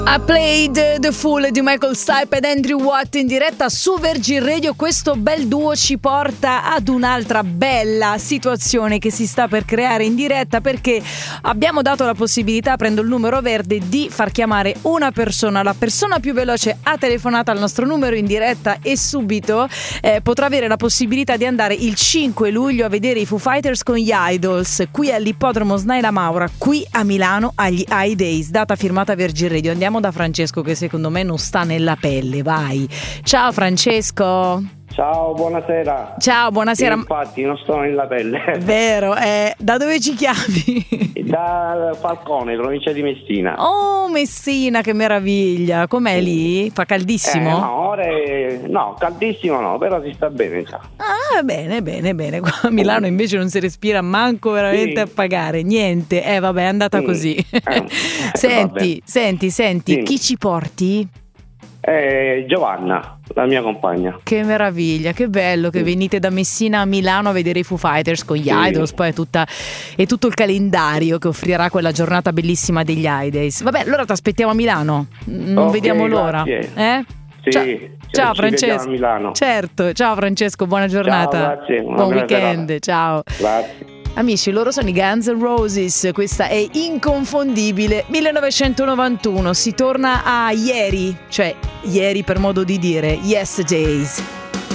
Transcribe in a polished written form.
I Played the Fool di Michael Stipe ed Andrew Watt in diretta su Virgin Radio. Questo bel duo ci porta ad un'altra bella situazione che si sta per creare in diretta, perché abbiamo dato la possibilità, prendo il numero verde, di far chiamare una persona. La persona più veloce ha telefonato al nostro numero in diretta e subito potrà avere la possibilità di andare il 5 luglio a vedere i Foo Fighters con gli Idols qui all'ippodromo Snaila Maura, qui a Milano, agli High Days. Data firmata Virgin Radio. Andiamo da Francesco, che secondo me non sta nella pelle. Vai. Ciao Francesco. Ciao, buonasera. Ciao, buonasera. Infatti non sto nella pelle. Vero, da dove ci chiami? Da Falcone, provincia di Messina. Oh, Messina, che meraviglia. Com'è lì? Fa caldissimo? No, caldissimo no, però si sta bene già. Ah, bene. Qua a Milano invece non si respira manco veramente a pagare. Niente, vabbè, è andata così. Senti, Sì. chi ci porti? Giovanna, la mia compagna. Che meraviglia, che bello che venite da Messina a Milano a vedere i Foo Fighters con gli Idols. Poi è tutto il calendario che offrirà quella giornata bellissima degli High Days. Vabbè, allora ti aspettiamo a Milano. Non vediamo l'ora. Sì, ciao Francesco. A Milano. Certo, ciao Francesco, buona giornata. Ciao, grazie. Buon weekend, serata. Ciao. Grazie. Amici, loro sono i Guns N' Roses, questa è inconfondibile. 1991, si torna a ieri, cioè ieri per modo di dire, Yesterdays.